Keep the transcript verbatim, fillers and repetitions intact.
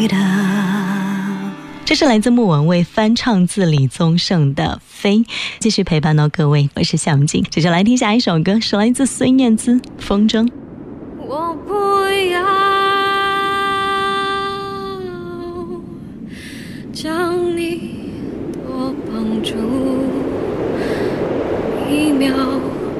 这是来自莫文蔚翻唱自李宗盛的《飞》，继续陪伴到各位，我是夏文静。这就来听下一首歌，是来自孙燕姿《风筝》。 我不要将你多绑住一秒。